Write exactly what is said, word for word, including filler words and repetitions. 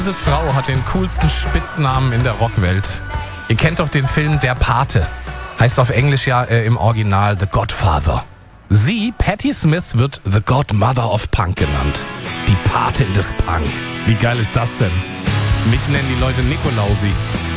Diese Frau hat den coolsten Spitznamen in der Rockwelt. Ihr kennt doch den Film Der Pate. Heißt auf Englisch ja äh, im Original The Godfather. Sie, Patti Smith, wird The Godmother of Punk genannt. Die Patin des Punk. Wie geil ist das denn? Mich nennen die Leute Nikolausi.